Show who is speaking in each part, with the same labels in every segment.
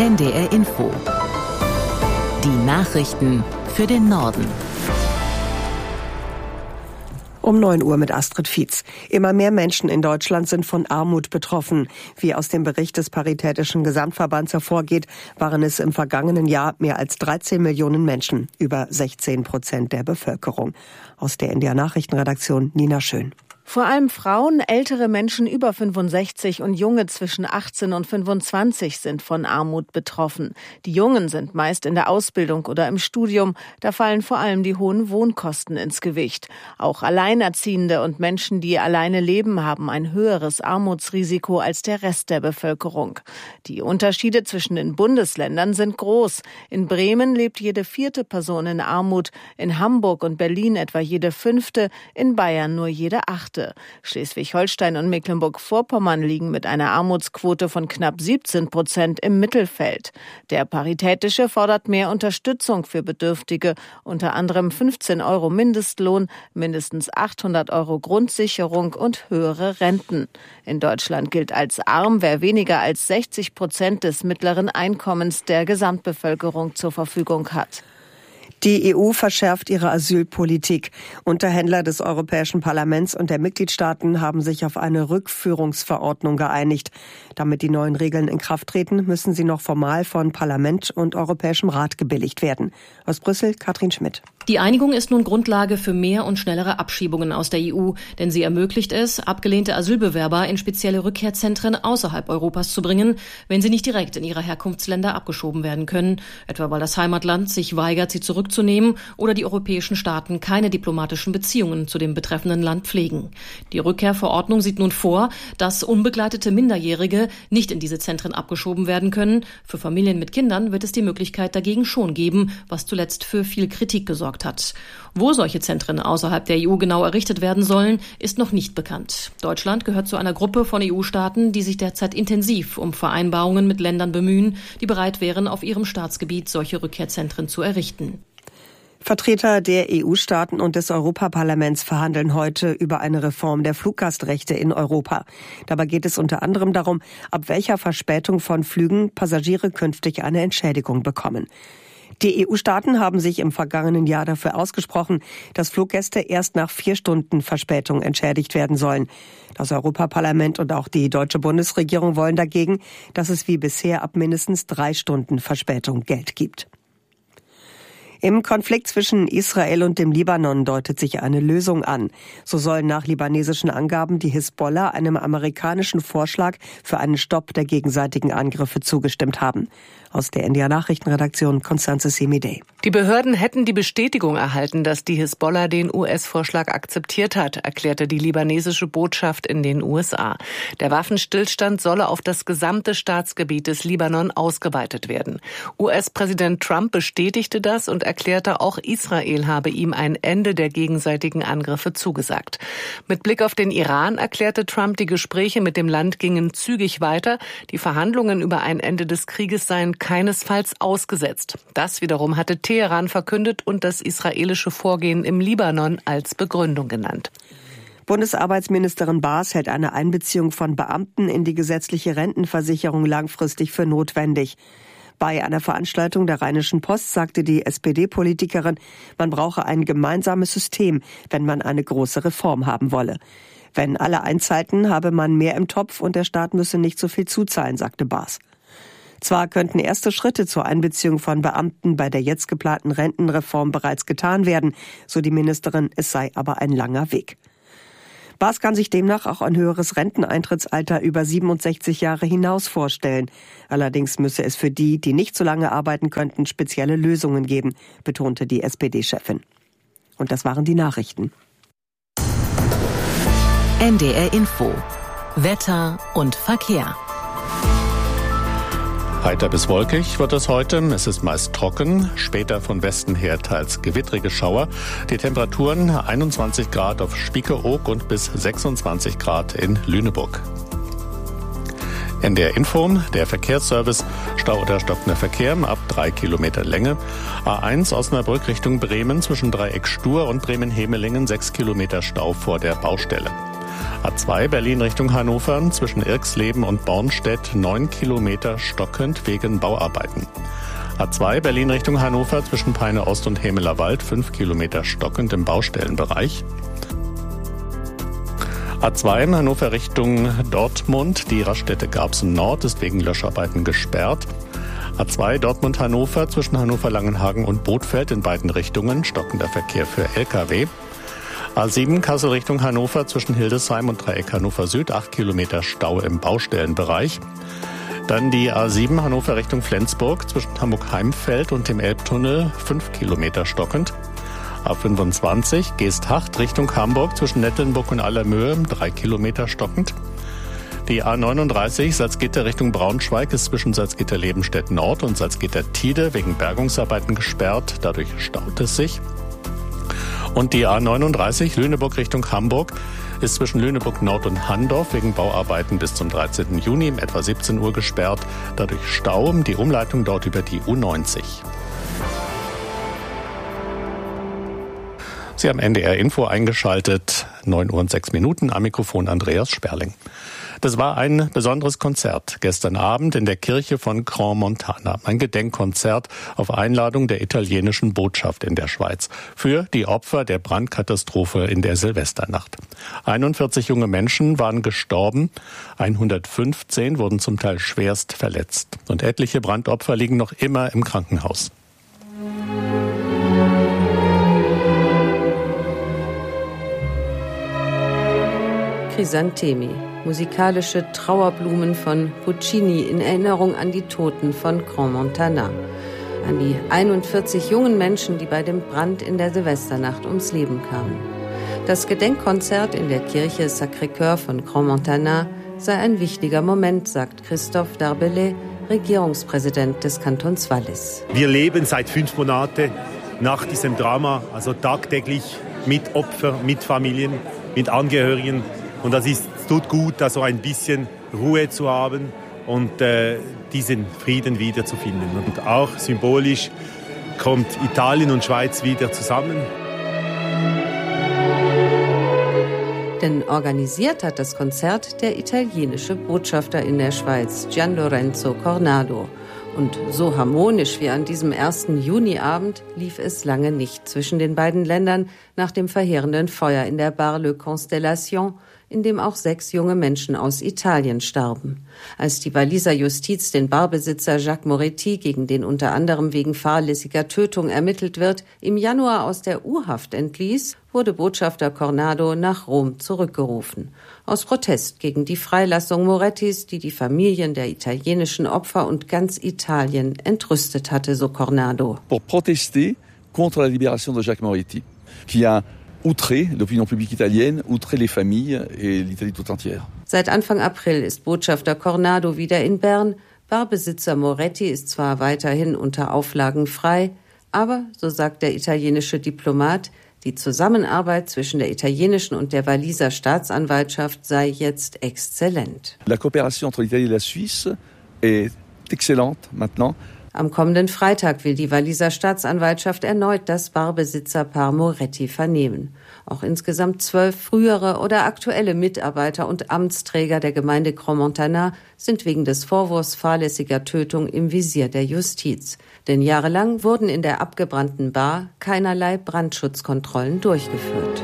Speaker 1: NDR Info. Die Nachrichten für den Norden.
Speaker 2: Um 9 Uhr mit Astrid Fietz. Immer mehr Menschen in Deutschland sind von Armut betroffen. Wie aus dem Bericht des Paritätischen Gesamtverbands hervorgeht, waren es im vergangenen Jahr mehr als 13 Millionen Menschen, über 16% der Bevölkerung. Aus der NDR Nachrichtenredaktion Nina Schön.
Speaker 3: Vor allem Frauen, ältere Menschen über 65 und Junge zwischen 18 und 25 sind von Armut betroffen. Die Jungen sind meist in der Ausbildung oder im Studium. Da fallen vor allem die hohen Wohnkosten ins Gewicht. Auch Alleinerziehende und Menschen, die alleine leben, haben ein höheres Armutsrisiko als der Rest der Bevölkerung. Die Unterschiede zwischen den Bundesländern sind groß. In Bremen lebt jede 4. Person in Armut, in Hamburg und Berlin etwa jede 5., in Bayern nur jede 8. Schleswig-Holstein und Mecklenburg-Vorpommern liegen mit einer Armutsquote von knapp 17% im Mittelfeld. Der Paritätische fordert mehr Unterstützung für Bedürftige, unter anderem 15 € Mindestlohn, mindestens 800 € Grundsicherung und höhere Renten. In Deutschland gilt als arm, wer weniger als 60% des mittleren Einkommens der Gesamtbevölkerung zur Verfügung hat.
Speaker 2: Die EU verschärft ihre Asylpolitik. Unterhändler des Europäischen Parlaments und der Mitgliedstaaten haben sich auf eine Rückführungsverordnung geeinigt. Damit die neuen Regeln in Kraft treten, müssen sie noch formal von Parlament und Europäischem Rat gebilligt werden. Aus Brüssel, Katrin Schmidt.
Speaker 4: Die Einigung ist nun Grundlage für mehr und schnellere Abschiebungen aus der EU, denn sie ermöglicht es, abgelehnte Asylbewerber in spezielle Rückkehrzentren außerhalb Europas zu bringen, wenn sie nicht direkt in ihre Herkunftsländer abgeschoben werden können, etwa weil das Heimatland sich weigert, sie zurückzunehmen oder die europäischen Staaten keine diplomatischen Beziehungen zu dem betreffenden Land pflegen. Die Rückkehrverordnung sieht nun vor, dass unbegleitete Minderjährige nicht in diese Zentren abgeschoben werden können. Für Familien mit Kindern wird es die Möglichkeit dagegen schon geben, was zuletzt für viel Kritik gesorgt hat. Wo solche Zentren außerhalb der EU genau errichtet werden sollen, ist noch nicht bekannt. Deutschland gehört zu einer Gruppe von EU-Staaten, die sich derzeit intensiv um Vereinbarungen mit Ländern bemühen, die bereit wären, auf ihrem Staatsgebiet solche Rückkehrzentren zu errichten.
Speaker 2: Vertreter der EU-Staaten und des Europaparlaments verhandeln heute über eine Reform der Fluggastrechte in Europa. Dabei geht es unter anderem darum, ab welcher Verspätung von Flügen Passagiere künftig eine Entschädigung bekommen. Die EU-Staaten haben sich im vergangenen Jahr dafür ausgesprochen, dass Fluggäste erst nach 4 Stunden Verspätung entschädigt werden sollen. Das Europaparlament und auch die deutsche Bundesregierung wollen dagegen, dass es wie bisher ab mindestens 3 Stunden Verspätung Geld gibt. Im Konflikt zwischen Israel und dem Libanon deutet sich eine Lösung an. So sollen nach libanesischen Angaben die Hisbollah einem amerikanischen Vorschlag für einen Stopp der gegenseitigen Angriffe zugestimmt haben. Aus der NDR Nachrichtenredaktion Constanze Semidey.
Speaker 5: Die Behörden hätten die Bestätigung erhalten, dass die Hisbollah den US-Vorschlag akzeptiert hat, erklärte die libanesische Botschaft in den USA. Der Waffenstillstand solle auf das gesamte Staatsgebiet des Libanon ausgeweitet werden. US-Präsident Trump bestätigte das und erklärte, auch Israel habe ihm ein Ende der gegenseitigen Angriffe zugesagt. Mit Blick auf den Iran erklärte Trump, die Gespräche mit dem Land gingen zügig weiter. Die Verhandlungen über ein Ende des Krieges seien keinesfalls ausgesetzt. Das wiederum hatte Teheran verkündet und das israelische Vorgehen im Libanon als Begründung genannt.
Speaker 2: Bundesarbeitsministerin Baas hält eine Einbeziehung von Beamten in die gesetzliche Rentenversicherung langfristig für notwendig. Bei einer Veranstaltung der Rheinischen Post sagte die SPD-Politikerin, man brauche ein gemeinsames System, wenn man eine große Reform haben wolle. Wenn alle einzahlten, habe man mehr im Topf und der Staat müsse nicht so viel zuzahlen, sagte Baas. Zwar könnten erste Schritte zur Einbeziehung von Beamten bei der jetzt geplanten Rentenreform bereits getan werden, so die Ministerin, es sei aber ein langer Weg. Baas kann sich demnach auch ein höheres Renteneintrittsalter über 67 Jahre hinaus vorstellen. Allerdings müsse es für die, die nicht so lange arbeiten könnten, spezielle Lösungen geben, betonte die SPD-Chefin. Und das waren die Nachrichten.
Speaker 1: NDR Info. Wetter und Verkehr.
Speaker 6: Heiter bis wolkig wird es heute. Es ist meist trocken, später von Westen her teils gewittrige Schauer. Die Temperaturen 21 Grad auf Spiekeroog und bis 26 Grad in Lüneburg. NDR Info, der Verkehrsservice, Stau oder stockender Verkehr ab 3 Kilometer Länge. A1 Osnabrück Richtung Bremen zwischen Dreieck Stur und Bremen-Hemelingen 6 Kilometer Stau vor der Baustelle. A2 Berlin Richtung Hannover zwischen Irxleben und Bornstedt 9 Kilometer stockend wegen Bauarbeiten. A2 Berlin Richtung Hannover zwischen Peine Ost und Hemelerwald 5 Kilometer stockend im Baustellenbereich. A2 Hannover Richtung Dortmund, die Raststätte Garbsen Nord ist wegen Löscharbeiten gesperrt. A2 Dortmund-Hannover zwischen Hannover-Langenhagen und Bothfeld in beiden Richtungen, stockender Verkehr für Lkw. A7 Kassel Richtung Hannover zwischen Hildesheim und Dreieck Hannover Süd, 8 Kilometer Stau im Baustellenbereich. Dann die A7 Hannover Richtung Flensburg zwischen Hamburg-Heimfeld und dem Elbtunnel, 5 Kilometer stockend. A25 Geesthacht Richtung Hamburg zwischen Nettelnburg und Allermöhe, 3 Kilometer stockend. Die A39 Salzgitter Richtung Braunschweig ist zwischen Salzgitter-Lebenstedt Nord und Salzgitter-Tide wegen Bergungsarbeiten gesperrt, dadurch staut es sich. Und die A39 Lüneburg Richtung Hamburg ist zwischen Lüneburg Nord und Handorf wegen Bauarbeiten bis zum 13. Juni um etwa 17 Uhr gesperrt, dadurch Stau, die Umleitung dort über die U90. Sie haben NDR Info eingeschaltet, 9 Uhr und 6 Minuten, am Mikrofon Andreas Sperling. Das war ein besonderes Konzert gestern Abend in der Kirche von Crans-Montana. Ein Gedenkkonzert auf Einladung der italienischen Botschaft in der Schweiz für die Opfer der Brandkatastrophe in der Silvesternacht. 41 junge Menschen waren gestorben, 115 wurden zum Teil schwerst verletzt. Und etliche Brandopfer liegen noch immer im Krankenhaus.
Speaker 7: Chrysanthemi, musikalische Trauerblumen von Puccini in Erinnerung an die Toten von Crans-Montana. An die 41 jungen Menschen, die bei dem Brand in der Silvesternacht ums Leben kamen. Das Gedenkkonzert in der Kirche Sacré-Cœur von Crans-Montana sei ein wichtiger Moment, sagt Christophe Darbellay, Regierungspräsident des Kantons Wallis.
Speaker 8: Wir leben seit 5 Monaten nach diesem Drama, also tagtäglich mit Opfern, mit Familien, mit Angehörigen. Und es tut gut, da so ein bisschen Ruhe zu haben und diesen Frieden wiederzufinden. Und auch symbolisch kommt Italien und Schweiz wieder zusammen.
Speaker 7: Denn organisiert hat das Konzert der italienische Botschafter in der Schweiz, Gian Lorenzo Cornado. Und so harmonisch wie an diesem 1. Juniabend lief es lange nicht zwischen den beiden Ländern nach dem verheerenden Feuer in der Bar Le Constellation, in dem auch 6 junge Menschen aus Italien starben. Als die Walliser Justiz den Barbesitzer Jacques Moretti, gegen den unter anderem wegen fahrlässiger Tötung ermittelt wird, im Januar aus der U-Haft entließ, wurde Botschafter Cornado nach Rom zurückgerufen. Aus Protest gegen die Freilassung Morettis, die die Familien der italienischen Opfer und ganz Italien entrüstet hatte, so Cornado.
Speaker 9: Pour protester contre la libération de Jacques Moretti, qui a outré l'opinion publique italienne, outré les familles et l'Italie tout entière.
Speaker 7: Seit Anfang April ist Botschafter Cornado wieder in Bern. Barbesitzer Moretti ist zwar weiterhin unter Auflagen frei, aber, so sagt der italienische Diplomat, die Zusammenarbeit zwischen der italienischen und der Walliser Staatsanwaltschaft sei jetzt exzellent.
Speaker 9: La coopération entre l'Italie et la Suisse est excellente maintenant.
Speaker 7: Am kommenden Freitag will die Walliser Staatsanwaltschaft erneut das Barbesitzerpaar Moretti vernehmen. Auch insgesamt 12 frühere oder aktuelle Mitarbeiter und Amtsträger der Gemeinde Crans-Montana sind wegen des Vorwurfs fahrlässiger Tötung im Visier der Justiz. Denn jahrelang wurden in der abgebrannten Bar keinerlei Brandschutzkontrollen durchgeführt.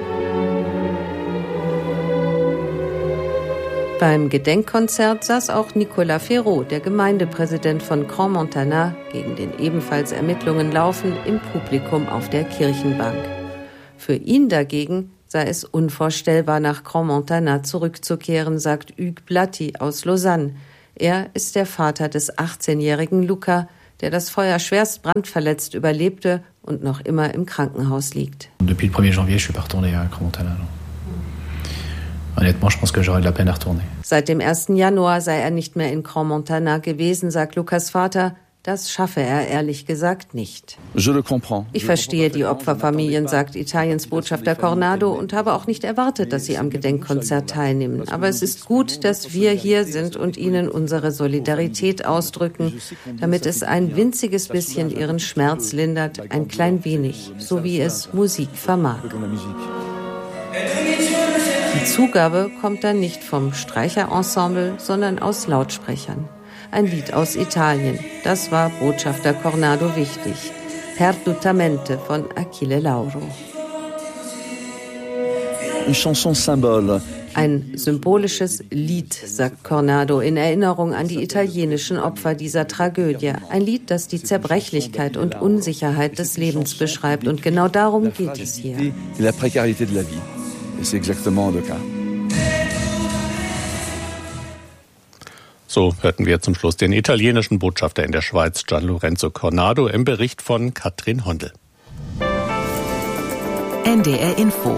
Speaker 7: Beim Gedenkkonzert saß auch Nicolas Ferraud, der Gemeindepräsident von Crans-Montana, gegen den ebenfalls Ermittlungen laufen, im Publikum auf der Kirchenbank. Für ihn dagegen sei es unvorstellbar, nach Crans-Montana zurückzukehren, sagt Hugues Blatti aus Lausanne. Er ist der Vater des 18-jährigen Luca, der das Feuer schwerst brandverletzt überlebte und noch immer im Krankenhaus liegt.
Speaker 10: Depuis le 1er janvier, je suis pas retourné à Crans-Montana. Honnêtement, je pense que j'aurais de la peine à retourner.
Speaker 7: Seit dem 1. Januar sei er nicht mehr in Crans-Montana gewesen, sagt Lukas Vater. Das schaffe er ehrlich gesagt nicht. Ich verstehe die Opferfamilien, sagt Italiens Botschafter Cornado, und habe auch nicht erwartet, dass sie am Gedenkkonzert teilnehmen. Aber es ist gut, dass wir hier sind und ihnen unsere Solidarität ausdrücken, damit es ein winziges bisschen ihren Schmerz lindert, ein klein wenig, so wie es Musik vermag. Die Zugabe kommt dann nicht vom Streicherensemble, sondern aus Lautsprechern. Ein Lied aus Italien, das war Botschafter Cornado wichtig. Perdutamente von Achille Lauro.
Speaker 9: Une chanson symbole.
Speaker 7: Ein symbolisches Lied, sagt Cornado, in Erinnerung an die italienischen Opfer dieser Tragödie. Ein Lied, das die Zerbrechlichkeit und Unsicherheit des Lebens beschreibt. Und genau darum geht es hier.
Speaker 9: La précarité de la vie. Et c'est exactement le cas.
Speaker 6: So hörten wir zum Schluss den italienischen Botschafter in der Schweiz, Gian Lorenzo Cornado, im Bericht von Katrin Hondel.
Speaker 1: NDR Info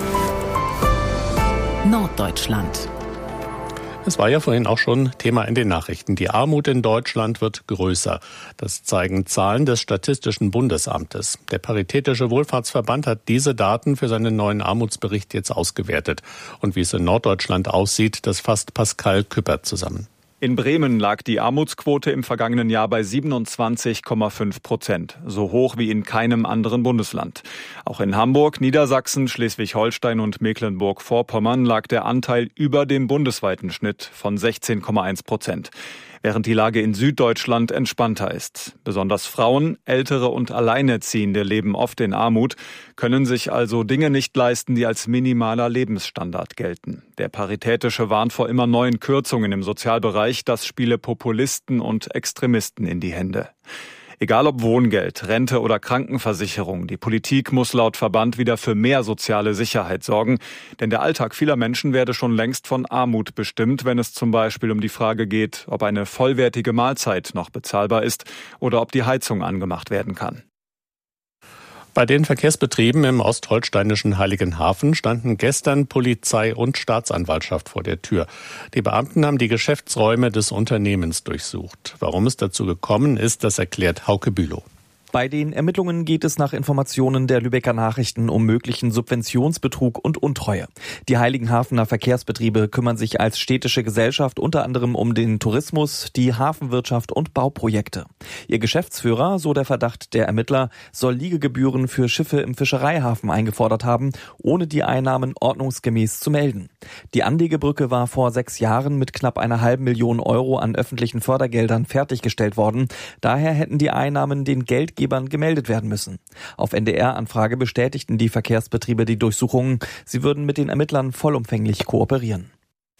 Speaker 1: Norddeutschland.
Speaker 6: Es war ja vorhin auch schon Thema in den Nachrichten. Die Armut in Deutschland wird größer. Das zeigen Zahlen des Statistischen Bundesamtes. Der Paritätische Wohlfahrtsverband hat diese Daten für seinen neuen Armutsbericht jetzt ausgewertet. Und wie es in Norddeutschland aussieht, das fasst Pascal Küppert zusammen.
Speaker 11: In Bremen lag die Armutsquote im vergangenen Jahr bei 27,5%, so hoch wie in keinem anderen Bundesland. Auch in Hamburg, Niedersachsen, Schleswig-Holstein und Mecklenburg-Vorpommern lag der Anteil über dem bundesweiten Schnitt von 16,1%. Während die Lage in Süddeutschland entspannter ist. Besonders Frauen, Ältere und Alleinerziehende leben oft in Armut, können sich also Dinge nicht leisten, die als minimaler Lebensstandard gelten. Der Paritätische warnt vor immer neuen Kürzungen im Sozialbereich, das spiele Populisten und Extremisten in die Hände. Egal ob Wohngeld, Rente oder Krankenversicherung, die Politik muss laut Verband wieder für mehr soziale Sicherheit sorgen. Denn der Alltag vieler Menschen werde schon längst von Armut bestimmt, wenn es zum Beispiel um die Frage geht, ob eine vollwertige Mahlzeit noch bezahlbar ist oder ob die Heizung angemacht werden kann.
Speaker 6: Bei den Verkehrsbetrieben im ostholsteinischen Heiligenhafen standen gestern Polizei und Staatsanwaltschaft vor der Tür. Die Beamten haben die Geschäftsräume des Unternehmens durchsucht. Warum es dazu gekommen ist, das erklärt Hauke Bülow.
Speaker 12: Bei den Ermittlungen geht es nach Informationen der Lübecker Nachrichten um möglichen Subventionsbetrug und Untreue. Die Heiligenhafener Verkehrsbetriebe kümmern sich als städtische Gesellschaft unter anderem um den Tourismus, die Hafenwirtschaft und Bauprojekte. Ihr Geschäftsführer, so der Verdacht der Ermittler, soll Liegegebühren für Schiffe im Fischereihafen eingefordert haben, ohne die Einnahmen ordnungsgemäß zu melden. Die Anlegebrücke war vor 6 Jahren mit knapp 1,5 Million Euro an öffentlichen Fördergeldern fertiggestellt worden. Daher hätten die Einnahmen den Geldgebern gemeldet werden müssen. Auf NDR-Anfrage bestätigten die Verkehrsbetriebe die Durchsuchungen. Sie würden mit den Ermittlern vollumfänglich kooperieren.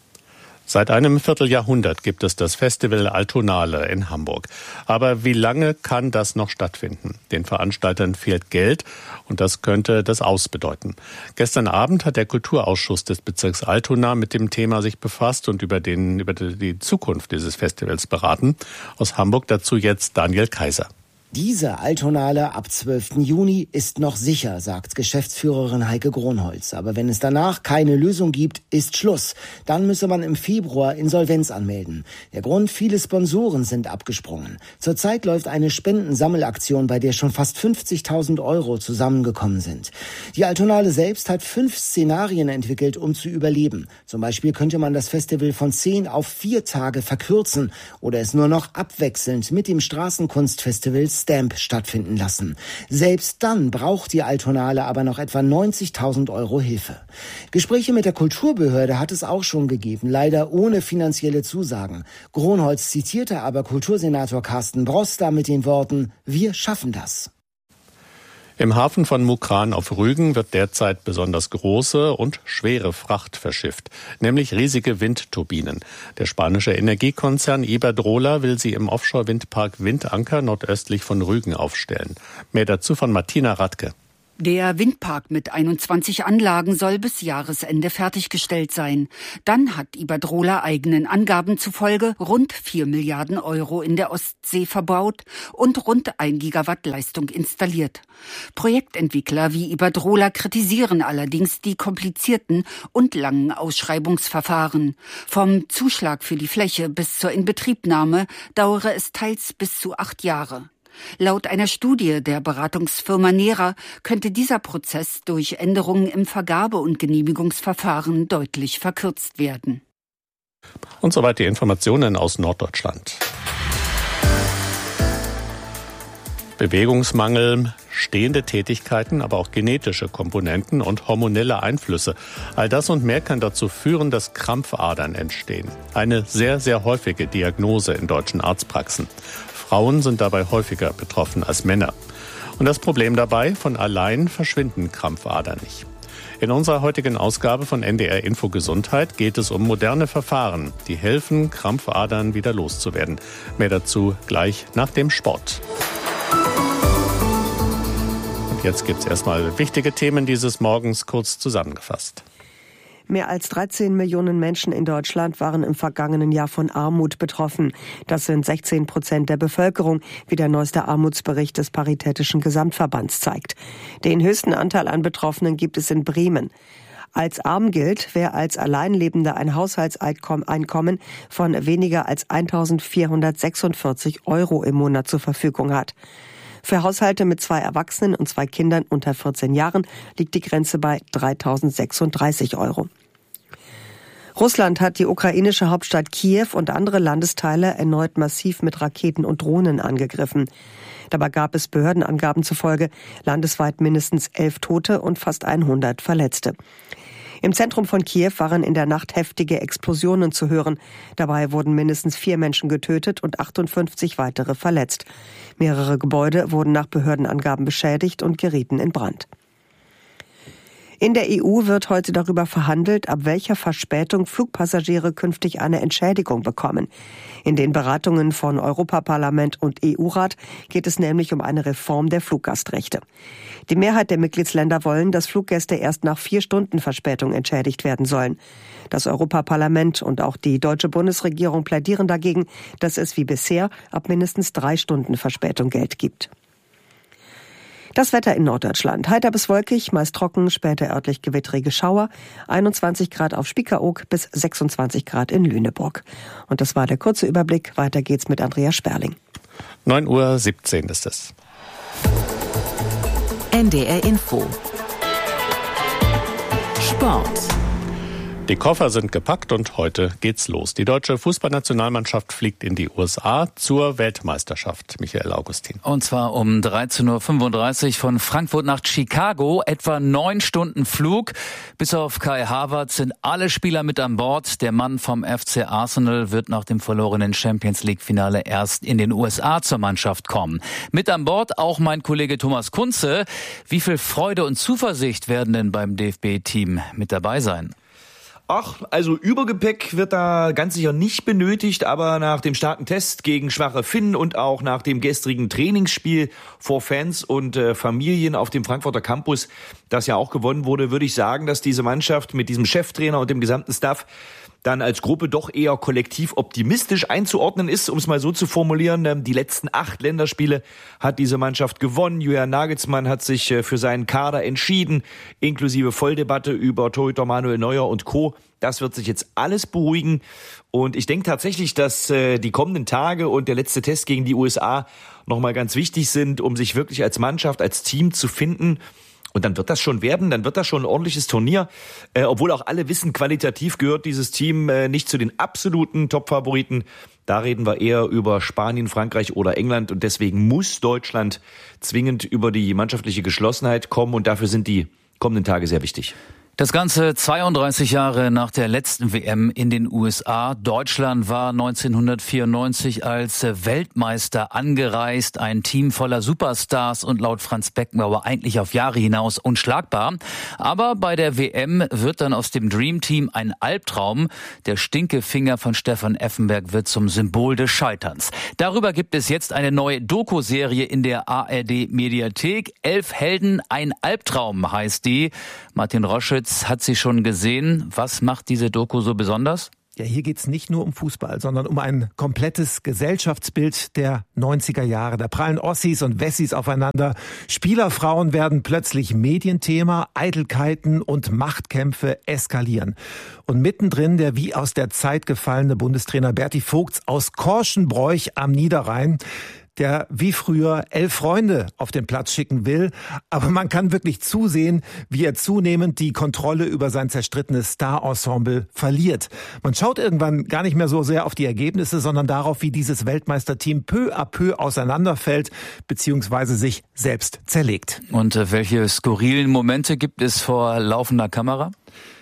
Speaker 6: Seit einem Vierteljahrhundert gibt es das Festival Altonale in Hamburg. Aber wie lange kann das noch stattfinden? Den Veranstaltern fehlt Geld und das könnte das Aus bedeuten. Gestern Abend hat der Kulturausschuss des Bezirks Altona mit dem Thema sich befasst und über die Zukunft dieses Festivals beraten. Aus Hamburg dazu jetzt Daniel Kaiser.
Speaker 13: Diese Altonale ab 12. Juni ist noch sicher, sagt Geschäftsführerin Heike Gronholz. Aber wenn es danach keine Lösung gibt, ist Schluss. Dann müsse man im Februar Insolvenz anmelden. Der Grund, viele Sponsoren sind abgesprungen. Zurzeit läuft eine Spendensammelaktion, bei der schon fast 50.000 Euro zusammengekommen sind. Die Altonale selbst hat 5 Szenarien entwickelt, um zu überleben. Zum Beispiel könnte man das Festival von 10 auf 4 Tage verkürzen oder es nur noch abwechselnd mit dem Straßenkunstfestival Stamp stattfinden lassen. Selbst dann braucht die Altonale aber noch etwa 90.000 Euro Hilfe. Gespräche mit der Kulturbehörde hat es auch schon gegeben, leider ohne finanzielle Zusagen. Gronholz zitierte aber Kultursenator Carsten Broster mit den Worten: Wir schaffen das.
Speaker 6: Im Hafen von Mukran auf Rügen wird derzeit besonders große und schwere Fracht verschifft, nämlich riesige Windturbinen. Der spanische Energiekonzern Iberdrola will sie im Offshore-Windpark Windanker nordöstlich von Rügen aufstellen. Mehr dazu von Martina Radke.
Speaker 14: Der Windpark mit 21 Anlagen soll bis Jahresende fertiggestellt sein. Dann hat Iberdrola eigenen Angaben zufolge rund 4 Milliarden Euro in der Ostsee verbaut und rund 1 Gigawatt Leistung installiert. Projektentwickler wie Iberdrola kritisieren allerdings die komplizierten und langen Ausschreibungsverfahren. Vom Zuschlag für die Fläche bis zur Inbetriebnahme dauere es teils bis zu 8 Jahre. Laut einer Studie der Beratungsfirma Nera könnte dieser Prozess durch Änderungen im Vergabe- und Genehmigungsverfahren deutlich verkürzt werden.
Speaker 6: Und soweit die Informationen aus Norddeutschland. Bewegungsmangel, bestehende Tätigkeiten, aber auch genetische Komponenten und hormonelle Einflüsse. All das und mehr kann dazu führen, dass Krampfadern entstehen. Eine sehr, sehr häufige Diagnose in deutschen Arztpraxen. Frauen sind dabei häufiger betroffen als Männer. Und das Problem dabei, von allein verschwinden Krampfadern nicht. In unserer heutigen Ausgabe von NDR Info Gesundheit geht es um moderne Verfahren, die helfen, Krampfadern wieder loszuwerden. Mehr dazu gleich nach dem Sport. Und jetzt gibt's erstmal wichtige Themen dieses Morgens kurz zusammengefasst.
Speaker 2: Mehr als 13 Millionen Menschen in Deutschland waren im vergangenen Jahr von Armut betroffen. Das sind 16% der Bevölkerung, wie der neueste Armutsbericht des Paritätischen Gesamtverbands zeigt. Den höchsten Anteil an Betroffenen gibt es in Bremen. Als arm gilt, wer als Alleinlebender ein Haushaltseinkommen von weniger als 1.446 € im Monat zur Verfügung hat. Für Haushalte mit 2 Erwachsenen und 2 Kindern unter 14 Jahren liegt die Grenze bei 3.036 €. Russland hat die ukrainische Hauptstadt Kiew und andere Landesteile erneut massiv mit Raketen und Drohnen angegriffen. Dabei gab es Behördenangaben zufolge landesweit mindestens 11 Tote und fast 100 Verletzte. Im Zentrum von Kiew waren in der Nacht heftige Explosionen zu hören. Dabei wurden mindestens 4 Menschen getötet und 58 weitere verletzt. Mehrere Gebäude wurden nach Behördenangaben beschädigt und gerieten in Brand. In der EU wird heute darüber verhandelt, ab welcher Verspätung Flugpassagiere künftig eine Entschädigung bekommen. In den Beratungen von Europaparlament und EU-Rat geht es nämlich um eine Reform der Fluggastrechte. Die Mehrheit der Mitgliedsländer wollen, dass Fluggäste erst nach 4 Stunden Verspätung entschädigt werden sollen. Das Europaparlament und auch die deutsche Bundesregierung plädieren dagegen, dass es wie bisher ab mindestens 3 Stunden Verspätung Geld gibt. Das Wetter in Norddeutschland. Heiter bis wolkig, meist trocken, später örtlich gewittrige Schauer. 21 Grad auf Spiekeroog bis 26 Grad in Lüneburg. Und das war der kurze Überblick. Weiter geht's mit Andrea Sperling.
Speaker 6: 9:17 Uhr ist es.
Speaker 1: NDR Info. Sport.
Speaker 6: Die Koffer sind gepackt und heute geht's los. Die deutsche Fußballnationalmannschaft fliegt in die USA zur Weltmeisterschaft. Michael Augustin.
Speaker 15: Und zwar um 13:35 Uhr von Frankfurt nach Chicago. Etwa 9 Stunden Flug. Bis auf Kai Havertz sind alle Spieler mit an Bord. Der Mann vom FC Arsenal wird nach dem verlorenen Champions-League-Finale erst in den USA zur Mannschaft kommen. Mit an Bord auch mein Kollege Thomas Kunze. Wie viel Freude und Zuversicht werden denn beim DFB-Team mit dabei sein?
Speaker 16: Ach, also Übergepäck wird da ganz sicher nicht benötigt, aber nach dem starken Test gegen schwache Finnen und auch nach dem gestrigen Trainingsspiel vor Fans und Familien auf dem Frankfurter Campus, das ja auch gewonnen wurde, würde ich sagen, dass diese Mannschaft mit diesem Cheftrainer und dem gesamten Staff dann als Gruppe doch eher kollektiv optimistisch einzuordnen ist, um es mal so zu formulieren. Die letzten 8 Länderspiele hat diese Mannschaft gewonnen. Julian Nagelsmann hat sich für seinen Kader entschieden, inklusive Volldebatte über Torhüter Manuel Neuer und Co. Das wird sich jetzt alles beruhigen. Und ich denke tatsächlich, dass die kommenden Tage und der letzte Test gegen die USA nochmal ganz wichtig sind, um sich wirklich als Mannschaft, als Team zu finden. Und dann wird das schon werden, dann wird das schon ein ordentliches Turnier. Obwohl auch alle wissen, qualitativ gehört dieses Team nicht zu den absoluten Top-Favoriten. Da reden wir eher über Spanien, Frankreich oder England. Und deswegen muss Deutschland zwingend über die mannschaftliche Geschlossenheit kommen. Und dafür sind die kommenden Tage sehr wichtig.
Speaker 15: Das Ganze 32 Jahre nach der letzten WM in den USA. Deutschland war 1994 als Weltmeister angereist. Ein Team voller Superstars und laut Franz Beckenbauer eigentlich auf Jahre hinaus unschlagbar. Aber bei der WM wird dann aus dem Dream Team ein Albtraum. Der Stinkefinger von Stefan Effenberg wird zum Symbol des Scheiterns. Darüber gibt es jetzt eine neue Doku-Serie in der ARD-Mediathek. 11 Helden, ein Albtraum heißt die. Martin Roschitz hat sie schon gesehen. Was macht diese Doku so besonders?
Speaker 17: Ja, hier geht's nicht nur um Fußball, sondern um ein komplettes Gesellschaftsbild der 90er Jahre. Da prallen Ossis und Wessis aufeinander. Spielerfrauen werden plötzlich Medienthema, Eitelkeiten und Machtkämpfe eskalieren. Und mittendrin der wie aus der Zeit gefallene Bundestrainer Berti Vogts aus Korschenbroich am Niederrhein. der wie früher 11 Freunde auf den Platz schicken will. Aber man kann wirklich zusehen, wie er zunehmend die Kontrolle über sein zerstrittenes Star-Ensemble verliert. Man schaut irgendwann gar nicht mehr so sehr auf die Ergebnisse, sondern darauf, wie dieses Weltmeisterteam peu à peu auseinanderfällt bzw. sich selbst zerlegt.
Speaker 15: Und welche skurrilen Momente gibt es vor laufender Kamera?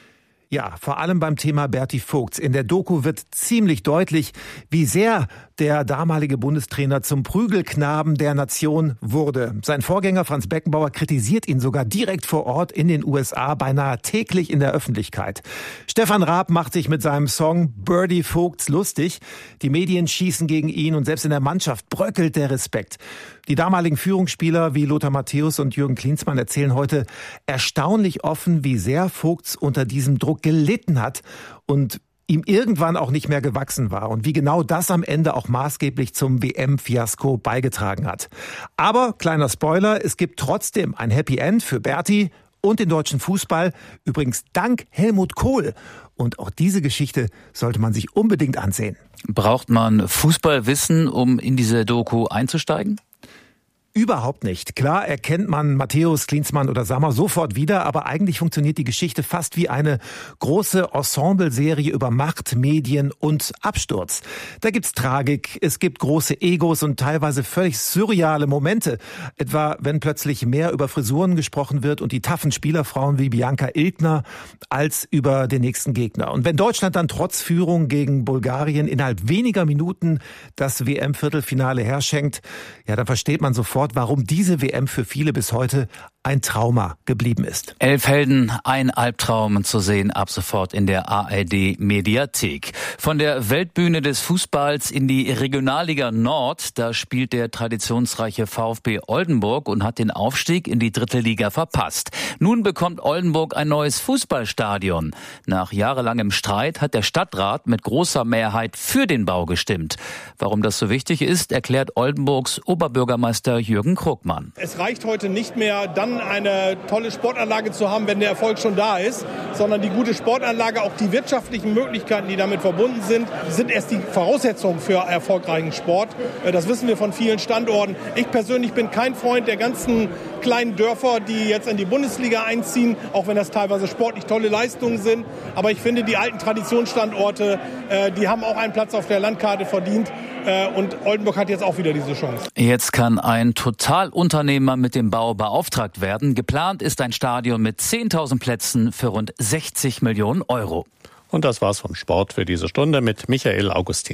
Speaker 17: Ja, vor allem beim Thema Berti Vogts. In der Doku wird ziemlich deutlich, wie sehr der damalige Bundestrainer zum Prügelknaben der Nation wurde. Sein Vorgänger Franz Beckenbauer kritisiert ihn sogar direkt vor Ort in den USA, beinahe täglich in der Öffentlichkeit. Stefan Raab macht sich mit seinem Song Berti Vogts lustig. Die Medien schießen gegen ihn und selbst in der Mannschaft bröckelt der Respekt. Die damaligen Führungsspieler wie Lothar Matthäus und Jürgen Klinsmann erzählen heute erstaunlich offen, wie sehr Vogts unter diesem Druck gelitten hat und ihm irgendwann auch nicht mehr gewachsen war und wie genau das am Ende auch maßgeblich zum WM-Fiasko beigetragen hat. Aber, kleiner Spoiler, es gibt trotzdem ein Happy End für Berti und den deutschen Fußball, übrigens dank Helmut Kohl. Und auch diese Geschichte sollte man sich unbedingt ansehen.
Speaker 15: Braucht man Fußballwissen, um in diese Doku einzusteigen?
Speaker 17: Überhaupt nicht. Klar erkennt man Matthäus, Klinsmann oder Sammer sofort wieder, aber eigentlich funktioniert die Geschichte fast wie eine große Ensemble-Serie über Macht, Medien und Absturz. Da gibt's Tragik, es gibt große Egos und teilweise völlig surreale Momente. Etwa, wenn plötzlich mehr über Frisuren gesprochen wird und die taffen Spielerfrauen wie Bianca Ilgner als über den nächsten Gegner. Und wenn Deutschland dann trotz Führung gegen Bulgarien innerhalb weniger Minuten das WM-Viertelfinale herschenkt, ja, dann versteht man sofort, warum diese WM für viele bis heute ein Trauma geblieben ist.
Speaker 15: 11 Helden, ein Albtraum zu sehen ab sofort in der ARD-Mediathek. Von der Weltbühne des Fußballs in die Regionalliga Nord, da spielt der traditionsreiche VfB Oldenburg und hat den Aufstieg in die 3. Liga verpasst. Nun bekommt Oldenburg ein neues Fußballstadion. Nach jahrelangem Streit hat der Stadtrat mit großer Mehrheit für den Bau gestimmt. Warum das so wichtig ist, erklärt Oldenburgs Oberbürgermeister Jürgen Krugmann.
Speaker 18: Es reicht heute nicht mehr, dann eine tolle Sportanlage zu haben, wenn der Erfolg schon da ist, sondern die gute Sportanlage, auch die wirtschaftlichen Möglichkeiten, die damit verbunden sind erst die Voraussetzungen für erfolgreichen Sport. Das wissen wir von vielen Standorten. Ich persönlich bin kein Freund der ganzen kleinen Dörfer, die jetzt in die Bundesliga einziehen, auch wenn das teilweise sportlich tolle Leistungen sind. Aber ich finde, die alten Traditionsstandorte, die haben auch einen Platz auf der Landkarte verdient. Und Oldenburg hat jetzt auch wieder diese Chance.
Speaker 15: Jetzt kann ein Totalunternehmer mit dem Bau beauftragt werden. Geplant ist ein Stadion mit 10.000 Plätzen für rund 60 Millionen Euro.
Speaker 6: Und das war's vom Sport für diese Stunde mit Michael Augustin.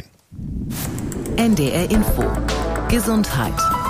Speaker 1: NDR Info. Gesundheit.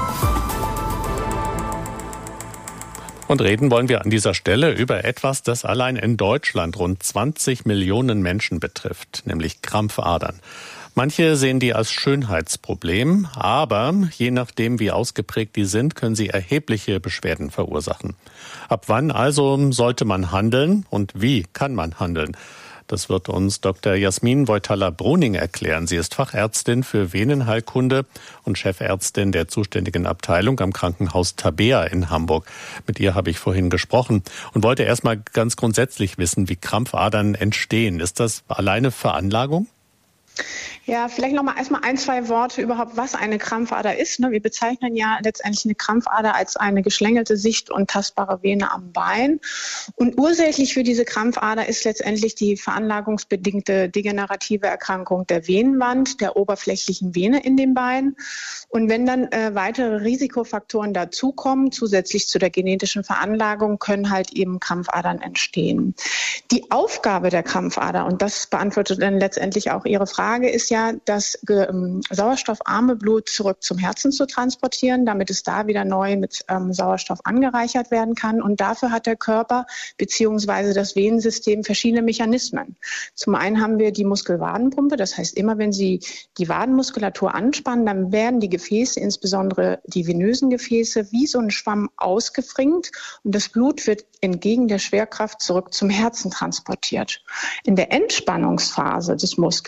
Speaker 6: Und reden wollen wir an dieser Stelle über etwas, das allein in Deutschland rund 20 Millionen Menschen betrifft, nämlich Krampfadern. Manche sehen die als Schönheitsproblem, aber je nachdem, wie ausgeprägt die sind, können sie erhebliche Beschwerden verursachen. Ab wann also sollte man handeln und wie kann man handeln? Das wird uns Dr. Jasmin Voitala-Bruning erklären. Sie ist Fachärztin für Venenheilkunde und Chefärztin der zuständigen Abteilung am Krankenhaus Tabea in Hamburg. Mit ihr habe ich vorhin gesprochen und wollte erstmal ganz grundsätzlich wissen, wie Krampfadern entstehen. Ist das alleine Veranlagung?
Speaker 19: Ja, vielleicht noch mal erstmal ein, zwei Worte überhaupt, was eine Krampfader ist. Wir bezeichnen ja letztendlich eine Krampfader als eine geschlängelte, sicht- und tastbare Vene am Bein. Und ursächlich für diese Krampfader ist letztendlich die veranlagungsbedingte degenerative Erkrankung der Venenwand, der oberflächlichen Vene in den Beinen. Und wenn dann weitere Risikofaktoren dazukommen, zusätzlich zu der genetischen Veranlagung, können halt eben Krampfadern entstehen. Die Aufgabe der Krampfader, und das beantwortet dann letztendlich auch Ihre Frage, ist ja, das sauerstoffarme Blut zurück zum Herzen zu transportieren, damit es da wieder neu mit Sauerstoff angereichert werden kann. Und dafür hat der Körper bzw. das Venensystem verschiedene Mechanismen. Zum einen haben wir die Muskelwadenpumpe, das heißt, immer wenn Sie die Wadenmuskulatur anspannen, dann werden die Gefäße, insbesondere die venösen Gefäße, wie so ein Schwamm ausgefringt und das Blut wird entgegen der Schwerkraft zurück zum Herzen transportiert. In der Entspannungsphase des Muskels sackt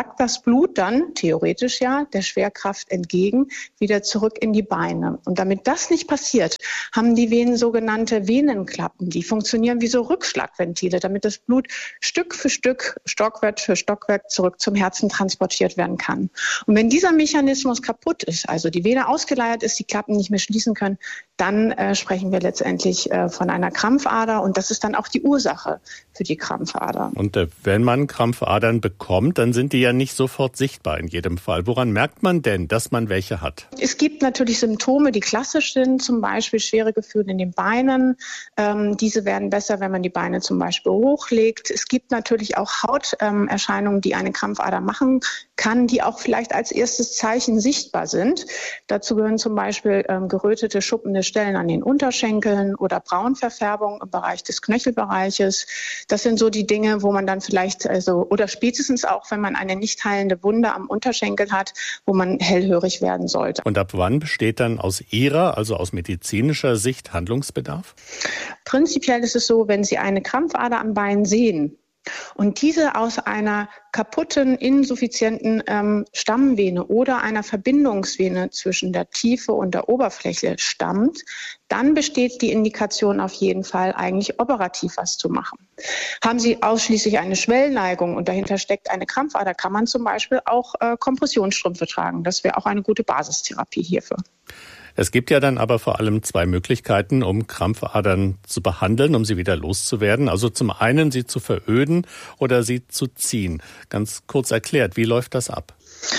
Speaker 19: sackt das Blut dann, theoretisch ja, der Schwerkraft entgegen, wieder zurück in die Beine. Und damit das nicht passiert, haben die Venen sogenannte Venenklappen. Die funktionieren wie so Rückschlagventile, damit das Blut Stück für Stück, Stockwerk für Stockwerk zurück zum Herzen transportiert werden kann. Und wenn dieser Mechanismus kaputt ist, also die Vene ausgeleiert ist, die Klappen nicht mehr schließen können, dann sprechen wir letztendlich von einer Krampfader und das ist dann auch die Ursache für die Krampfader.
Speaker 6: Und wenn man Krampfadern bekommt, dann sind die ja nicht sofort sichtbar in jedem Fall. Woran merkt man denn, dass man welche hat?
Speaker 19: Es gibt natürlich Symptome, die klassisch sind, zum Beispiel schwere Gefühle in den Beinen. Diese werden besser, wenn man die Beine zum Beispiel hochlegt. Es gibt natürlich auch Hauterscheinungen, die eine Krampfader machen kann, die auch vielleicht als erstes Zeichen sichtbar sind. Dazu gehören zum Beispiel gerötete, schuppende Stellen an den Unterschenkeln oder Braunverfärbung im Bereich des Knöchelbereiches. Das sind so die Dinge, wo man dann vielleicht, oder spätestens auch, wenn man eine nicht heilende Wunde am Unterschenkel hat, wo man hellhörig werden sollte.
Speaker 6: Und ab wann besteht dann aus Ihrer, also aus medizinischer Sicht, Handlungsbedarf?
Speaker 19: Prinzipiell ist es so, wenn Sie eine Krampfader am Bein sehen, und diese aus einer kaputten, insuffizienten Stammvene oder einer Verbindungsvene zwischen der Tiefe und der Oberfläche stammt, dann besteht die Indikation auf jeden Fall, eigentlich operativ was zu machen. Haben Sie ausschließlich eine Schwellneigung und dahinter steckt eine Krampfader, kann man zum Beispiel auch Kompressionsstrümpfe tragen. Das wäre auch eine gute Basistherapie hierfür.
Speaker 6: Es gibt ja dann aber vor allem zwei Möglichkeiten, um Krampfadern zu behandeln, um sie wieder loszuwerden. Also zum einen sie zu veröden oder sie zu ziehen. Ganz kurz erklärt, wie läuft das ab?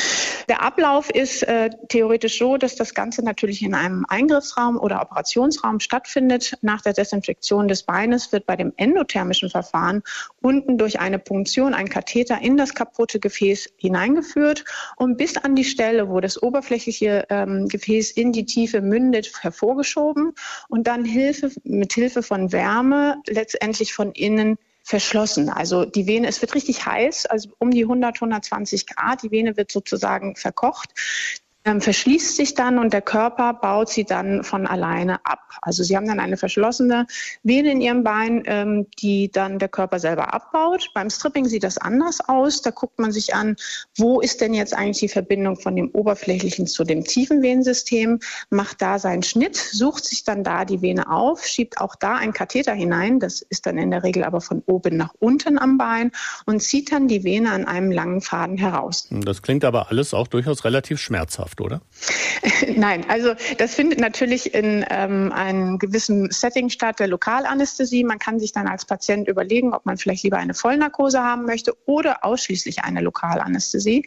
Speaker 19: Der Ablauf ist theoretisch so, dass das Ganze natürlich in einem Eingriffsraum oder Operationsraum stattfindet. Nach der Desinfektion des Beines wird bei dem endothermischen Verfahren unten durch eine Punktion ein Katheter in das kaputte Gefäß hineingeführt und bis an die Stelle, wo das oberflächliche Gefäß in die Tiefe mündet, hervorgeschoben und dann mit Hilfe von Wärme letztendlich von innen verschlossen. Also die Vene, es wird richtig heiß, also um die 100, 120 Grad. Die Vene wird sozusagen verkocht, verschließt sich dann und der Körper baut sie dann von alleine ab. Also Sie haben dann eine verschlossene Vene in Ihrem Bein, die dann der Körper selber abbaut. Beim Stripping sieht das anders aus. Da guckt man sich an, wo ist denn jetzt eigentlich die Verbindung von dem oberflächlichen zu dem tiefen Venensystem, macht da seinen Schnitt, sucht sich dann da die Vene auf, schiebt auch da einen Katheter hinein, das ist dann in der Regel aber von oben nach unten am Bein und zieht dann die Vene an einem langen Faden heraus.
Speaker 6: Das klingt aber alles auch durchaus relativ schmerzhaft, oder?
Speaker 19: Nein, also das findet natürlich in einem gewissen Setting statt, der Lokalanästhesie. Man kann sich dann als Patient überlegen, ob man vielleicht lieber eine Vollnarkose haben möchte oder ausschließlich eine Lokalanästhesie.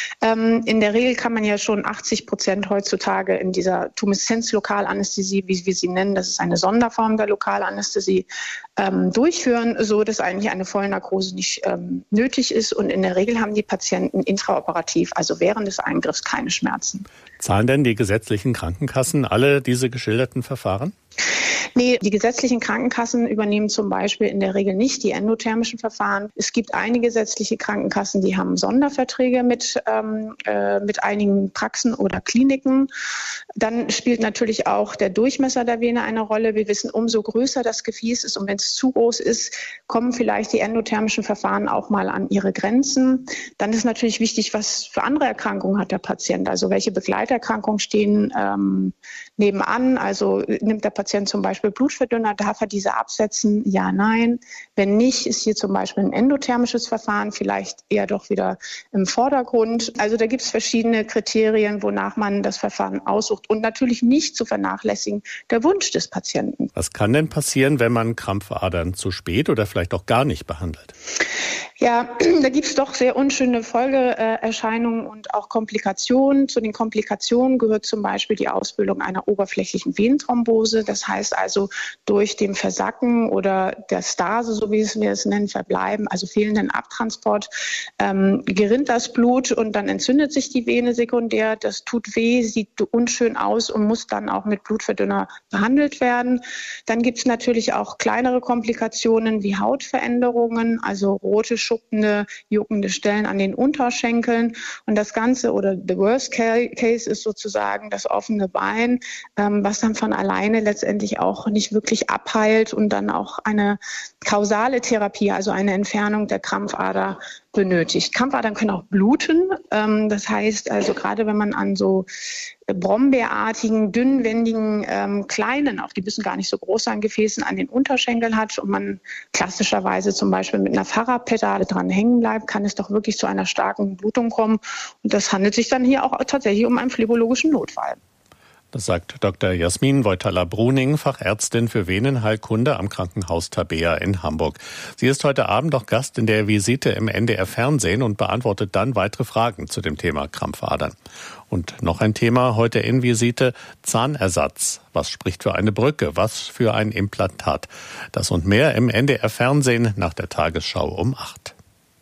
Speaker 19: In der Regel kann man ja schon 80% heutzutage in dieser Tumeszenz-Lokalanästhesie, wie wir sie nennen, das ist eine Sonderform der Lokalanästhesie, durchführen, so dass eigentlich eine Vollnarkose nicht nötig ist. Und in der Regel haben die Patienten intraoperativ, also während des Eingriffs, keine Schmerzen.
Speaker 6: Zahlen denn die gesetzlichen Krankenkassen alle diese geschilderten Verfahren?
Speaker 19: Nee, die gesetzlichen Krankenkassen übernehmen zum Beispiel in der Regel nicht die endothermischen Verfahren. Es gibt einige gesetzliche Krankenkassen, die haben Sonderverträge mit einigen Praxen oder Kliniken. Dann spielt natürlich auch der Durchmesser der Vene eine Rolle. Wir wissen, umso größer das Gefäß ist und wenn es zu groß ist, kommen vielleicht die endothermischen Verfahren auch mal an ihre Grenzen. Dann ist natürlich wichtig, was für andere Erkrankungen hat der Patient. Also welche Begleiterkrankungen stehen nebenan. Also nimmt der Patient zum Beispiel Blutverdünner, darf er diese absetzen? Ja, nein. Wenn nicht, ist hier zum Beispiel ein endothermisches Verfahren vielleicht eher doch wieder im Vordergrund. Also da gibt es verschiedene Kriterien, wonach man das Verfahren aussucht und natürlich nicht zu vernachlässigen der Wunsch des Patienten.
Speaker 6: Was kann denn passieren, wenn man Krampfadern zu spät oder vielleicht auch gar nicht behandelt?
Speaker 19: Ja, da gibt es doch sehr unschöne Folgeerscheinungen und auch Komplikationen. Zu den Komplikationen gehört zum Beispiel die Ausbildung einer oberflächlichen Venenthrombose. Das heißt also durch dem Versacken oder der Stase, so wie wir es nennen, Verbleiben, also fehlenden Abtransport, gerinnt das Blut und dann entzündet sich die Vene sekundär. Das tut weh, sieht unschön aus und muss dann auch mit Blutverdünner behandelt werden. Dann gibt es natürlich auch kleinere Komplikationen wie Hautveränderungen, also rote, schuppende, juckende Stellen an den Unterschenkeln. Und das Ganze oder the worst case ist sozusagen das offene Bein, was dann von alleine letztendlich auch auch nicht wirklich abheilt und dann auch eine kausale Therapie, also eine Entfernung der Krampfader benötigt. Krampfadern können auch bluten. Das heißt also, gerade wenn man an so brombeerartigen, dünnwendigen, kleinen, auch die müssen gar nicht so groß sein, Gefäßen an den Unterschenkel hat und man klassischerweise zum Beispiel mit einer Fahrradpedale dran hängen bleibt, kann es doch wirklich zu einer starken Blutung kommen. Und das handelt sich dann hier auch tatsächlich um einen phlebologischen Notfall.
Speaker 6: Das sagt Dr. Jasmin Voitala-Bruning, Fachärztin für Venenheilkunde am Krankenhaus Tabea in Hamburg. Sie ist heute Abend noch Gast in der Visite im NDR Fernsehen und beantwortet dann weitere Fragen zu dem Thema Krampfadern. Und noch ein Thema heute in Visite: Zahnersatz. Was spricht für eine Brücke? Was für ein Implantat? Das und mehr im NDR Fernsehen nach der Tagesschau um 8.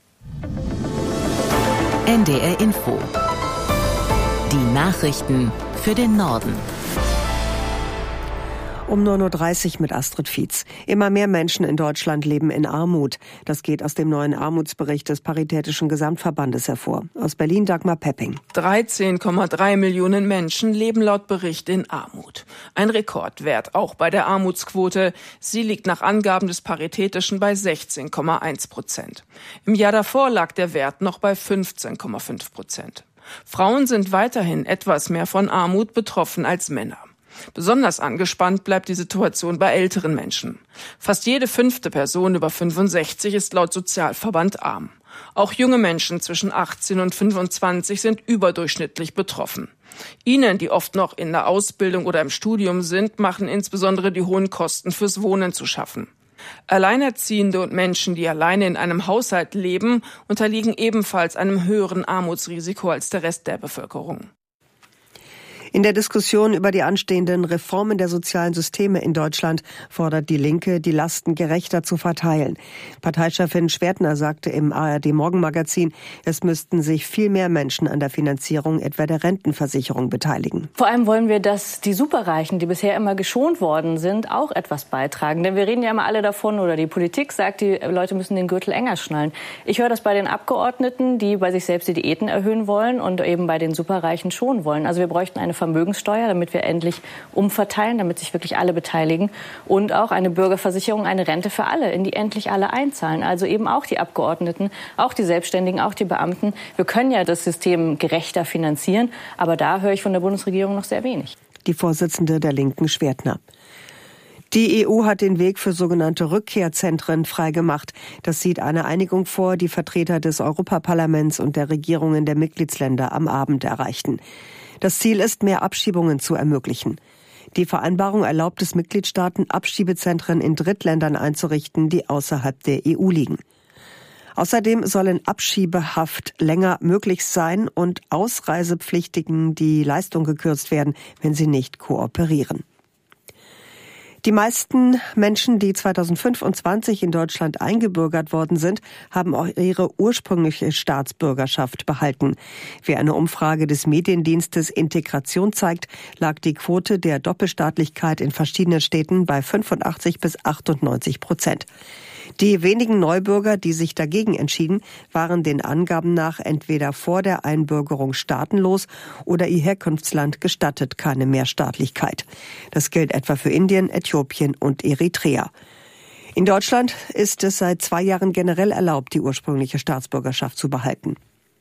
Speaker 1: NDR Info. Die Nachrichten für den Norden.
Speaker 2: Um 9.30 Uhr mit Astrid Fietz. Immer mehr Menschen in Deutschland leben in Armut. Das geht aus dem neuen Armutsbericht des Paritätischen Gesamtverbandes hervor. Aus Berlin Dagmar Pepping.
Speaker 20: 13,3 Millionen Menschen leben laut Bericht in Armut. Ein Rekordwert auch bei der Armutsquote. Sie liegt nach Angaben des Paritätischen bei 16,1%. Im Jahr davor lag der Wert noch bei 15,5%. Frauen sind weiterhin etwas mehr von Armut betroffen als Männer. Besonders angespannt bleibt die Situation bei älteren Menschen. Fast jede 5. Person über 65 ist laut Sozialverband arm. Auch junge Menschen zwischen 18 und 25 sind überdurchschnittlich betroffen. Ihnen, die oft noch in der Ausbildung oder im Studium sind, machen insbesondere die hohen Kosten fürs Wohnen zu schaffen. Alleinerziehende und Menschen, die alleine in einem Haushalt leben, unterliegen ebenfalls einem höheren Armutsrisiko als der Rest der Bevölkerung.
Speaker 2: In der Diskussion über die anstehenden Reformen der sozialen Systeme in Deutschland fordert die Linke, die Lasten gerechter zu verteilen. Parteichefin Schwertner sagte im ARD-Morgenmagazin, es müssten sich viel mehr Menschen an der Finanzierung etwa der Rentenversicherung beteiligen.
Speaker 21: Vor allem wollen wir, dass die Superreichen, die bisher immer geschont worden sind, auch etwas beitragen. Denn wir reden ja immer alle davon, oder die Politik sagt, die Leute müssen den Gürtel enger schnallen. Ich höre das bei den Abgeordneten, die bei sich selbst die Diäten erhöhen wollen und eben bei den Superreichen schonen wollen. Also wir bräuchten eine Vermögenssteuer, damit wir endlich umverteilen, damit sich wirklich alle beteiligen, und auch eine Bürgerversicherung, eine Rente für alle, in die endlich alle einzahlen. Also eben auch die Abgeordneten, auch die Selbstständigen, auch die Beamten. Wir können ja das System gerechter finanzieren, aber da höre ich von der Bundesregierung noch sehr wenig.
Speaker 2: Die Vorsitzende der Linken, Schwertner. Die EU hat den Weg für sogenannte Rückkehrzentren freigemacht. Das sieht eine Einigung vor, die Vertreter des Europaparlaments und der Regierungen der Mitgliedsländer am Abend erreichten. Das Ziel ist, mehr Abschiebungen zu ermöglichen. Die Vereinbarung erlaubt es Mitgliedstaaten, Abschiebezentren in Drittländern einzurichten, die außerhalb der EU liegen. Außerdem sollen Abschiebehaft länger möglich sein und Ausreisepflichtigen die Leistung gekürzt werden, wenn sie nicht kooperieren. Die meisten Menschen, die 2025 in Deutschland eingebürgert worden sind, haben auch ihre ursprüngliche Staatsbürgerschaft behalten. Wie eine Umfrage des Mediendienstes Integration zeigt, lag die Quote der Doppelstaatlichkeit in verschiedenen Städten bei 85-98%. Die wenigen Neubürger, die sich dagegen entschieden, waren den Angaben nach entweder vor der Einbürgerung staatenlos oder ihr Herkunftsland gestattet keine Mehrstaatlichkeit. Das gilt etwa für Indien, Äthiopien und Eritrea. In Deutschland ist es seit 2 Jahren generell erlaubt, die ursprüngliche Staatsbürgerschaft zu behalten.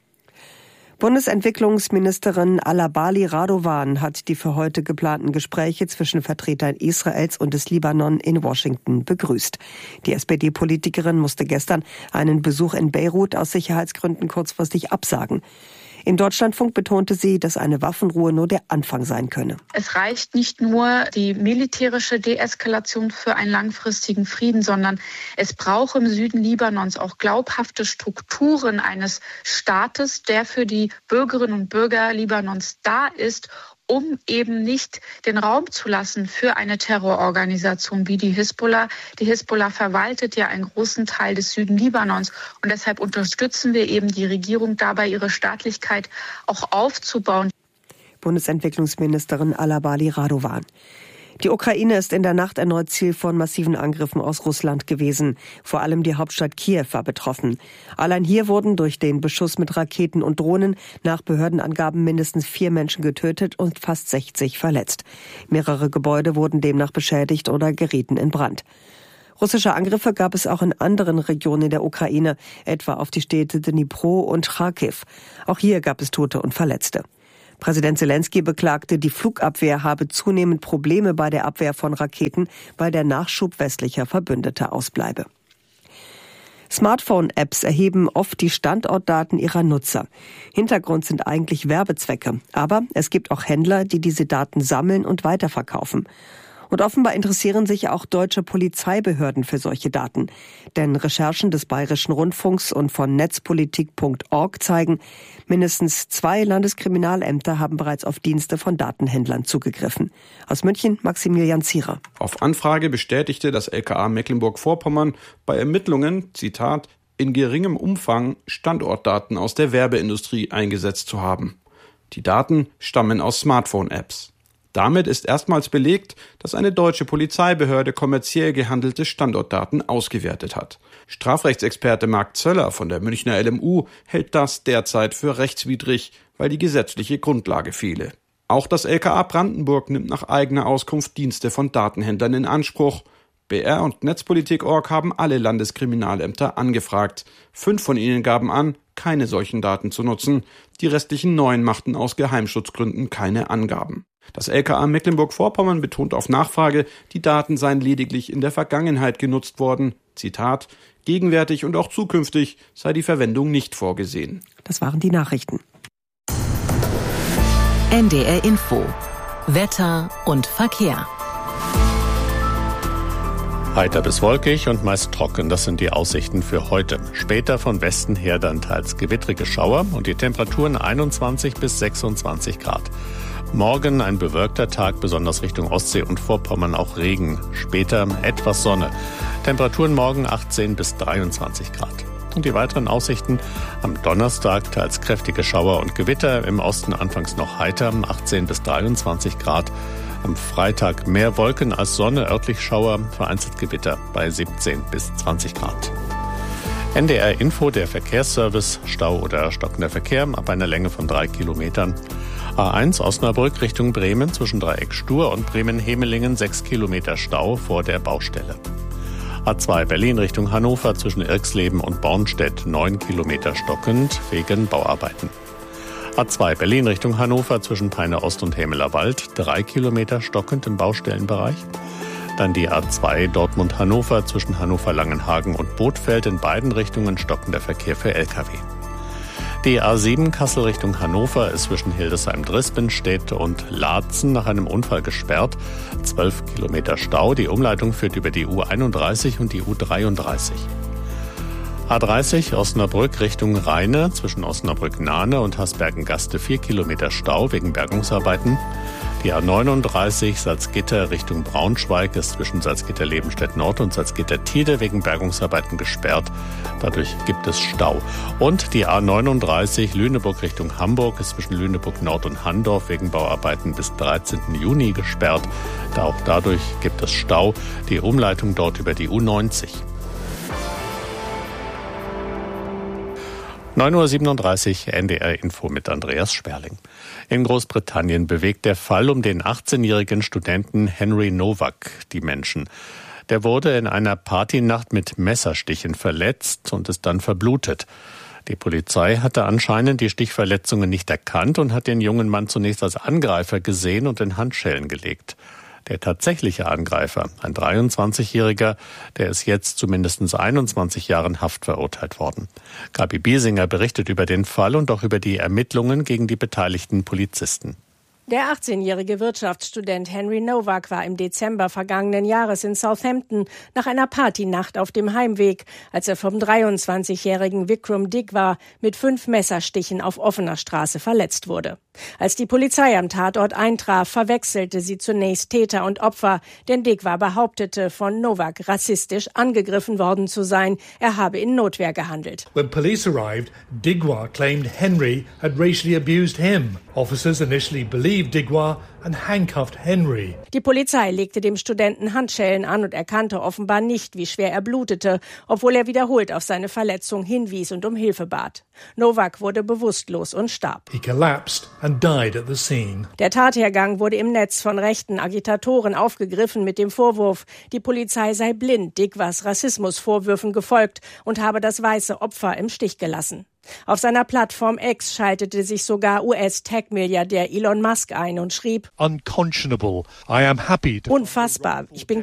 Speaker 2: Bundesentwicklungsministerin Alabali Radovan hat die für heute geplanten Gespräche zwischen Vertretern Israels und des Libanon in Washington begrüßt. Die SPD-Politikerin musste gestern einen Besuch in Beirut aus Sicherheitsgründen kurzfristig absagen. Im Deutschlandfunk betonte sie, dass eine Waffenruhe nur der Anfang sein könne.
Speaker 22: Es reicht nicht nur die militärische Deeskalation für einen langfristigen Frieden, sondern es braucht im Süden Libanons auch glaubhafte Strukturen eines Staates, der für die Bürgerinnen und Bürger Libanons da ist, um eben nicht den Raum zu lassen für eine Terrororganisation wie die Hisbollah. Die Hisbollah verwaltet ja einen großen Teil des Süden Libanons und deshalb unterstützen wir eben die Regierung dabei, ihre Staatlichkeit auch aufzubauen.
Speaker 2: Bundesentwicklungsministerin Alabali Radovan. Die Ukraine ist in der Nacht erneut Ziel von massiven Angriffen aus Russland gewesen. Vor allem die Hauptstadt Kiew war betroffen. Allein hier wurden durch den Beschuss mit Raketen und Drohnen nach Behördenangaben mindestens 4 Menschen getötet und fast 60 verletzt. Mehrere Gebäude wurden demnach beschädigt oder gerieten in Brand. Russische Angriffe gab es auch in anderen Regionen der Ukraine, etwa auf die Städte Dnipro und Charkiw. Auch hier gab es Tote und Verletzte. Präsident Selenskyj beklagte, die Flugabwehr habe zunehmend Probleme bei der Abwehr von Raketen, weil der Nachschub westlicher Verbündeter ausbleibe. Smartphone-Apps erheben oft die Standortdaten ihrer Nutzer. Hintergrund sind eigentlich Werbezwecke, aber es gibt auch Händler, die diese Daten sammeln und weiterverkaufen. Und offenbar interessieren sich auch deutsche Polizeibehörden für solche Daten. Denn Recherchen des Bayerischen Rundfunks und von netzpolitik.org zeigen, mindestens 2 Landeskriminalämter haben bereits auf Dienste von Datenhändlern zugegriffen. Aus München Maximilian Zierer.
Speaker 3: Auf Anfrage bestätigte das LKA Mecklenburg-Vorpommern bei Ermittlungen, Zitat, in geringem Umfang Standortdaten aus der Werbeindustrie eingesetzt zu haben. Die Daten stammen aus Smartphone-Apps. Damit ist erstmals belegt, dass eine deutsche Polizeibehörde kommerziell gehandelte Standortdaten ausgewertet hat. Strafrechtsexperte Marc Zöller von der Münchner LMU hält das derzeit für rechtswidrig, weil die gesetzliche Grundlage fehle. Auch das LKA Brandenburg nimmt nach eigener Auskunft Dienste von Datenhändlern in Anspruch. BR und Netzpolitik.org haben alle Landeskriminalämter angefragt. 5 von ihnen gaben an, keine solchen Daten zu nutzen. Die restlichen 9 machten aus Geheimschutzgründen keine Angaben. Das LKA Mecklenburg-Vorpommern betont auf Nachfrage, die Daten seien lediglich in der Vergangenheit genutzt worden. Zitat, gegenwärtig und auch zukünftig sei die Verwendung nicht vorgesehen.
Speaker 2: Das waren die Nachrichten.
Speaker 1: NDR Info. Wetter und Verkehr.
Speaker 6: Heiter bis wolkig und meist trocken, das sind die Aussichten für heute. Später von Westen her dann teils gewittrige Schauer und die Temperaturen 21 bis 26 Grad. Morgen ein bewölkter Tag, besonders Richtung Ostsee und Vorpommern auch Regen. Später etwas Sonne. Temperaturen morgen 18 bis 23 Grad. Und die weiteren Aussichten: am Donnerstag teils kräftige Schauer und Gewitter, im Osten anfangs noch heiter, 18 bis 23 Grad. Am Freitag mehr Wolken als Sonne, örtlich Schauer, vereinzelt Gewitter bei 17 bis 20 Grad. NDR Info, der Verkehrsservice, Stau oder stockender Verkehr ab einer Länge von 3 Kilometern. A1 Osnabrück Richtung Bremen zwischen Dreieck Stur und Bremen-Hemelingen 6 Kilometer Stau vor der Baustelle. A2 Berlin Richtung Hannover zwischen Irxleben und Bornstedt 9 Kilometer stockend wegen Bauarbeiten. A2 Berlin Richtung Hannover zwischen Peine Ost und Hämelerwald 3 Kilometer stockend im Baustellenbereich. Dann die A2 Dortmund-Hannover zwischen Hannover-Langenhagen und Bothfeld in beiden Richtungen stockender Verkehr für Lkw. Die A7 Kassel Richtung Hannover ist zwischen Hildesheim-Drispenstedt und Laatzen nach einem Unfall gesperrt. 12 Kilometer Stau. Die Umleitung führt über die U31 und die U33. A30 Osnabrück Richtung Rheine zwischen Osnabrück-Nahne und Hasbergen-Gaste 4 Kilometer Stau wegen Bergungsarbeiten. Die A39 Salzgitter Richtung Braunschweig ist zwischen Salzgitter-Lebenstedt-Nord und Salzgitter-Tide wegen Bergungsarbeiten gesperrt. Dadurch gibt es Stau. Und die A39 Lüneburg Richtung Hamburg ist zwischen Lüneburg-Nord und Handorf wegen Bauarbeiten bis 13. Juni gesperrt. Auch dadurch gibt es Stau. Die Umleitung dort über die U90. 9.37 Uhr NDR Info mit Andreas Sperling. In Großbritannien bewegt der Fall um den 18-jährigen Studenten Henry Nowak die Menschen. Der wurde in einer Partynacht mit Messerstichen verletzt und ist dann verblutet. Die Polizei hatte anscheinend die Stichverletzungen nicht erkannt und hat den jungen Mann zunächst als Angreifer gesehen und in Handschellen gelegt. Der tatsächliche Angreifer, ein 23-Jähriger, der ist jetzt zu mindestens 21 Jahren Haft verurteilt worden. Gabi Biesinger berichtet über den Fall und auch über die Ermittlungen gegen die beteiligten Polizisten.
Speaker 4: Der 18-jährige Wirtschaftsstudent Henry Nowak war im Dezember vergangenen Jahres in Southampton nach einer Partynacht auf dem Heimweg, als er vom 23-jährigen Vikram Digwa mit 5 Messerstichen auf offener Straße verletzt wurde. Als die Polizei am Tatort eintraf, verwechselte sie zunächst Täter und Opfer, denn Digwa behauptete, von Nowak rassistisch angegriffen worden zu sein. Er habe in Notwehr gehandelt.
Speaker 23: When police arrived, Digwa claimed Henry had racially abused him. Officers initially believed Digwa
Speaker 5: and handcuffed Henry.
Speaker 4: Die Polizei legte dem Studenten Handschellen an und erkannte offenbar nicht, wie schwer er blutete, obwohl er wiederholt auf seine Verletzung hinwies und um Hilfe bat. Novak wurde bewusstlos und starb.
Speaker 5: He collapsed and died at the scene.
Speaker 4: Der Tathergang wurde im Netz von rechten Agitatoren aufgegriffen mit dem Vorwurf, die Polizei sei blind Digwas Rassismusvorwürfen gefolgt und habe das weiße Opfer im Stich gelassen. Auf seiner Plattform X schaltete sich sogar US-Tech-Milliardär Elon Musk ein und schrieb:
Speaker 5: Unconscionable. I am happy.
Speaker 4: Unfassbar. Ich bin